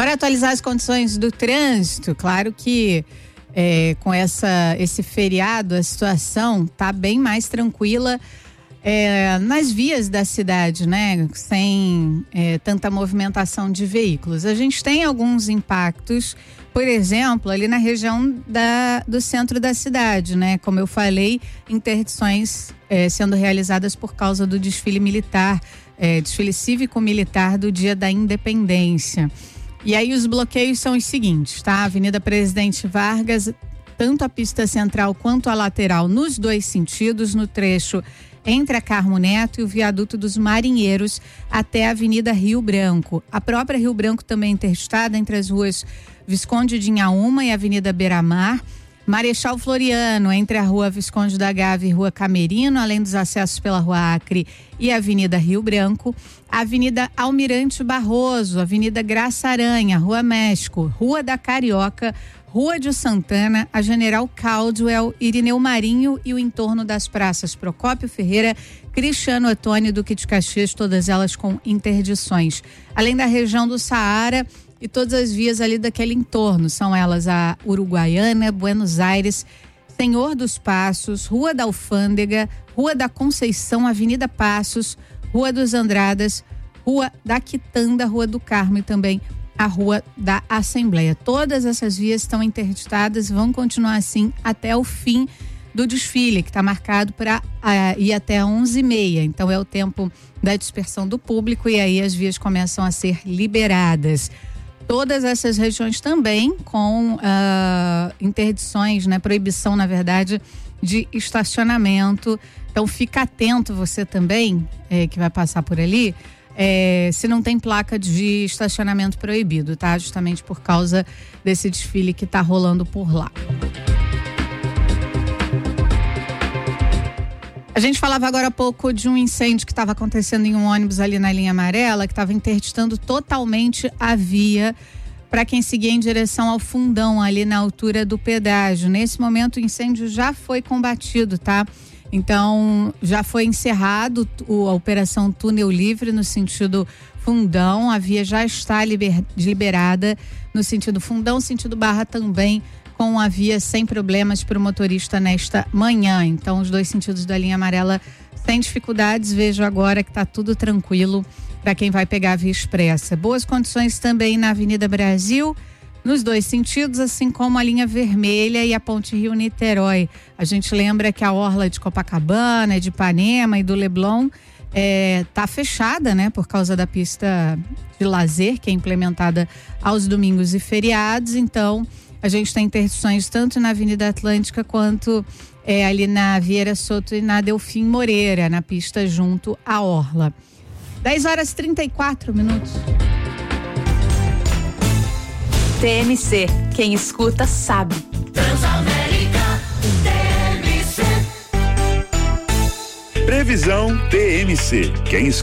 Para atualizar as condições do trânsito, claro que com esse feriado a situação tá bem mais tranquila nas vias da cidade, né? Sem tanta movimentação de veículos. A gente tem alguns impactos, por exemplo, ali na região do centro da cidade, né? Como eu falei, interdições sendo realizadas por causa do desfile militar, desfile cívico-militar do Dia da Independência. E aí os bloqueios são os seguintes, tá? Avenida Presidente Vargas, tanto a pista central quanto a lateral, nos dois sentidos, no trecho entre a Carmo Neto e o viaduto dos Marinheiros até a Avenida Rio Branco. A própria Rio Branco também interditada entre as ruas Visconde de Inhaúma e a Avenida Beira-Mar. Marechal Floriano, entre a Rua Visconde da Gávea e Rua Camerino, além dos acessos pela Rua Acre e a Avenida Rio Branco. Avenida Almirante Barroso, Avenida Graça Aranha, Rua México, Rua da Carioca, Rua de Santana, a General Caldwell, Irineu Marinho e o entorno das praças Procópio Ferreira, Cristiano Ottoni, Duque de Caxias, todas elas com interdições. Além da região do Saara e todas as vias ali daquele entorno, são elas a Uruguaiana, Buenos Aires, Senhor dos Passos, Rua da Alfândega, Rua da Conceição, Avenida Passos, Rua dos Andradas, Rua da Quitanda, Rua do Carmo e também a Rua da Assembleia. Todas essas vias estão interditadas e vão continuar assim até o fim do desfile, que está marcado para ir até 11h30. Então é o tempo da dispersão do público e aí as vias começam a ser liberadas. Todas essas regiões também com interdições, né? Proibição, na verdade, de estacionamento. Então fica atento você também, que vai passar por ali, se não tem placa de estacionamento proibido, tá? Justamente por causa desse desfile que tá rolando por lá. A gente falava agora há pouco de um incêndio que estava acontecendo em um ônibus ali na linha amarela, que estava interditando totalmente a via para quem seguia em direção ao Fundão, ali na altura do pedágio. Nesse momento o incêndio já foi combatido, tá? Então já foi encerrado a operação Túnel Livre no sentido Fundão, a via já está liberada no sentido Fundão, sentido Barra também, com a via sem problemas para o motorista nesta manhã. Então, os dois sentidos da linha amarela sem dificuldades. Vejo agora que está tudo tranquilo para quem vai pegar a via expressa. Boas condições também na Avenida Brasil, nos dois sentidos, assim como a linha vermelha e a Ponte Rio-Niterói. A gente lembra que a orla de Copacabana, de Ipanema e do Leblon tá fechada, né? Por causa da pista de lazer, que é implementada aos domingos e feriados. Então, a gente tem interdições tanto na Avenida Atlântica quanto ali na Vieira Soto e na Delfim Moreira, na pista junto à orla. 10h34. TMC, quem escuta sabe. Transamérica, TMC. Previsão TMC, quem escuta